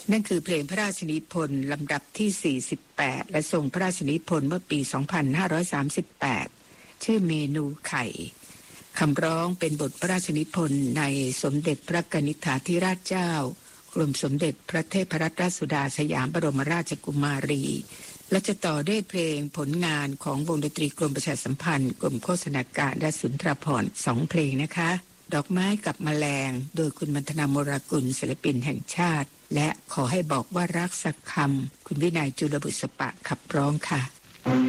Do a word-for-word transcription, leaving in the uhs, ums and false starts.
นั่นคือเพลงพระราชนิพนธ์ลำดับที่สี่สิบแปดและทรงพระราชนิพนธ์เมื่อปีสองพันห้าร้อยสามสิบแปดชื่อเมนูไข่คำร้องเป็นบทพระราชนิพนธ์ในสมเด็จพระกนิษฐาธิราชเจ้ากรมสมเด็จพระเทพรัตนราชสุดาสยามบรมราชกุมารีและจะต่อด้วยเพลงผลงานของวงดนตรีกรมประชาสัมพันธ์กรมโฆษณาการและสุนทรภรณ์สองเพลงนะคะดอกไม้กับแมลงโดยคุณมัณฑนามรกุลศิลปินแห่งชาติและขอให้บอกว่ารักสักคำคุณวินัยจุลบุษปะขับร้องค่ะ